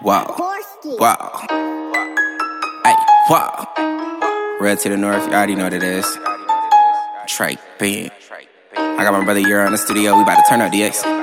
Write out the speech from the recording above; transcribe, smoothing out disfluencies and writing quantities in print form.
Wow. Wow. Hey, wow. Red to the north, you already know what it is. Trey, big. I got my brother Euro in the studio, we about to turn up DX.